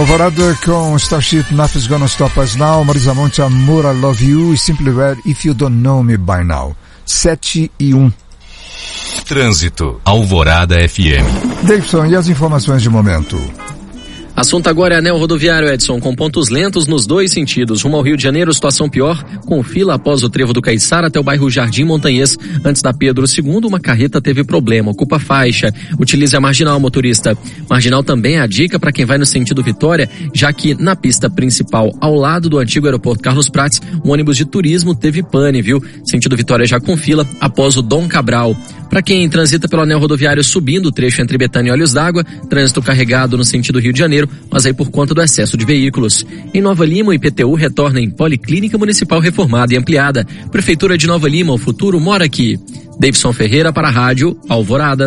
Alvorada com Starship, Nothing's Gonna Stop Us Now, Marisa Monte, Amor, I Love You e Simply Red, If You Don't Know Me By Now. 7:01. Trânsito, Alvorada FM. Davidson, e as informações de momento? Assunto agora é anel rodoviário, Edson, com pontos lentos nos dois sentidos. Rumo ao Rio de Janeiro, situação pior, com fila após o trevo do Caiçara até o bairro Jardim Montanhês. Antes da Pedro II, uma carreta teve problema, ocupa a faixa. Utilize a marginal, motorista. Marginal também é a dica para quem vai no sentido Vitória, já que na pista principal, ao lado do antigo aeroporto Carlos Prates, um ônibus de turismo teve pane, viu? Sentido Vitória já com fila após o Dom Cabral. Para quem transita pelo anel rodoviário subindo o trecho entre Betânia e Olhos d'Água, trânsito carregado no sentido Rio de Janeiro, mas aí por conta do excesso de veículos. Em Nova Lima, o IPTU retorna em Policlínica Municipal reformada e ampliada. Prefeitura de Nova Lima, o futuro mora aqui. Davidson Ferreira para a Rádio Alvorada.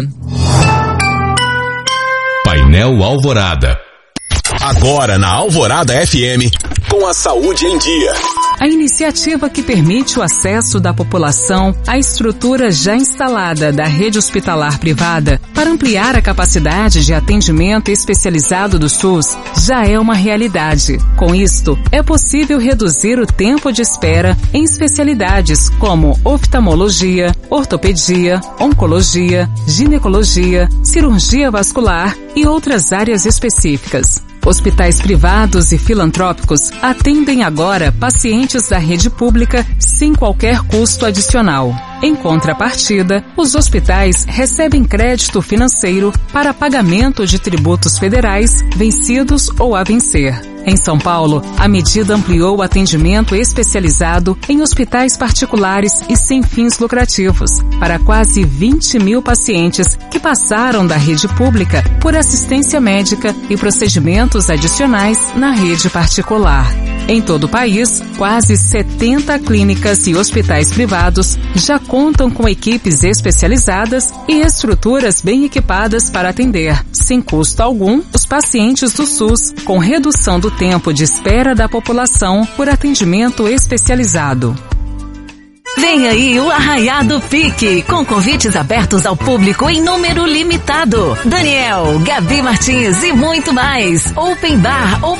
Painel Alvorada. Agora na Alvorada FM, com a saúde em dia. A iniciativa que permite o acesso da população à estrutura já instalada da rede hospitalar privada para ampliar a capacidade de atendimento especializado do SUS já é uma realidade. Com isto, é possível reduzir o tempo de espera em especialidades como oftalmologia, ortopedia, oncologia, ginecologia, cirurgia vascular e outras áreas específicas. Hospitais privados e filantrópicos atendem agora pacientes da rede pública sem qualquer custo adicional. Em contrapartida, os hospitais recebem crédito financeiro para pagamento de tributos federais vencidos ou a vencer. Em São Paulo, a medida ampliou o atendimento especializado em hospitais particulares e sem fins lucrativos para quase 20 mil pacientes que passaram da rede pública por assistência médica e procedimentos adicionais na rede particular. Em todo o país, quase 70 clínicas e hospitais privados já contam com equipes especializadas e estruturas bem equipadas para atender, sem custo algum, os pacientes do SUS, com redução do tempo de espera da população por atendimento especializado. Vem aí o Arraiado Pique, com convites abertos ao público em número limitado. Daniel, Gabi Martins e muito mais. Open Bar,